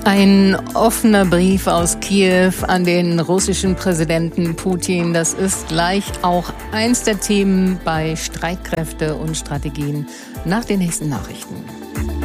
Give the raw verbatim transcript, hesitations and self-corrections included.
Ein offener Brief aus Kiew an den russischen Präsidenten Putin, das ist gleich auch eins der Themen bei Streitkräfte und Strategien nach den nächsten Nachrichten.